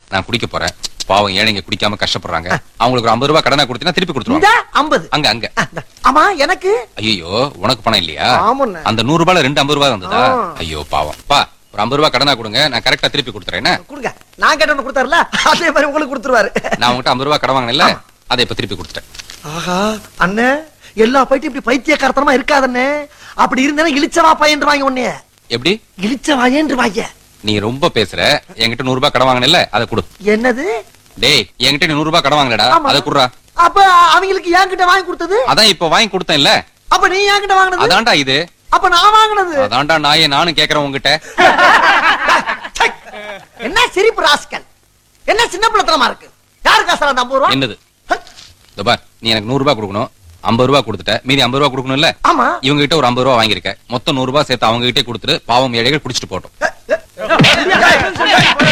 நான் குடிக்க போறேன். பாவம் ஏழைங்க குடிக்காம கஷ்டப்படுறாங்க. அவங்களுக்கு ஒரு 50 ரூபாய் கடனா கொடுத்தீங்கன்னா திருப்பி கொடுத்துருவாங்க. 50 அங்க அங்க. ஆமா எனக்கு. ஐயோ உனக்கு பணம் இல்லையா? ஆமாண்ணே. அந்த 100 ரூபாயில 2 50 ரூபாய் வந்ததா? ஐயோ பாவம். பா ஒரு 50 ரூபாய் கடனா கொடுங்க, நான் கரெக்டா திருப்பி கொடுத்துறேன். கொடுங்க. நான் கேட்டவன கொடுத்தாருல அதே மாதிரி உங்களுக்கு கொடுத்துருவாரு. நான் உங்ககிட்ட 50 ரூபாய் கடன் வாங்கினேன்ல, அதை இப்ப திருப்பி கொடுத்துட்டேன். ஆஹா அண்ணே, எல்லா பைட்டும் இப்படி பைத்தியக்காரத்தனமா இருக்காதண்ணே. அப்படி இருந்தா இழிச்சவா பையன் வாங்க உன்னைய. எப்படி இழிச்சவாயேன்று வாங்க. நீ ரொம்ப பேசுற. என்கிட்ட 100 ரூபாய் கடன் வாங்கினேன்ல, அதை கொடு. என்னது? டேய் என்கிட்ட நீ 100 ரூபாய் கடன் வாங்கினடா, அதை குடுறா. அப்ப அவங்களுக்கு என்கிட்ட வாங்கி கொடுத்தது? அதான் இப்ப வாங்கி கொடுத்தேன்ல. அப்ப நீ என்கிட்ட வாங்கினது? அதான்டா இது. அப்ப நான் வாங்கினது? அதான்டா நானும் கேக்குறேன் உங்ககிட்ட. என்ன சிரிப்பு ராஸ்கல், என்ன சின்ன பிள்ளைத்தனமா இருக்கு. யாருக்கு அசல அந்த 50 ரூபாய்? என்னது? பார், நீ எனக்கு 100 ரூபாய் கொடுக்கணும், 50 ரூபாய் கொடுத்துட்ட, மீதி 50 ரூபாய் கொடுக்கணும்ல. ஆமா. இவங்க கிட்ட ஒரு 50 ரூபாய் வாங்கிருக்க, மொத்தம் 100 ரூபாய் சேர்த்து அவங்க கிட்டே கொடுத்துட்டு பாவம் ஏழைகள் குடிச்சிட்டு போட்டோம்.